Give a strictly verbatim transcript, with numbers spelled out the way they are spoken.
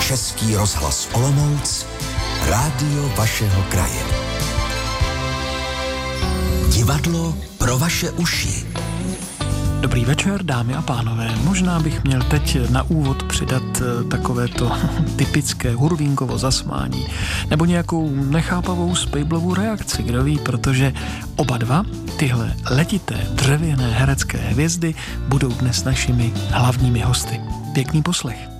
Český rozhlas Olomouc, rádio vašeho kraje. Divadlo pro vaše uši. Dobrý večer, dámy a pánové. Možná bych měl teď na úvod přidat takovéto typické hurvínkovo zasmání nebo nějakou nechápavou spejblovou reakci, kdo ví, protože oba dva tyhle letité dřevěné herecké hvězdy budou dnes našimi hlavními hosty. Pěkný poslech.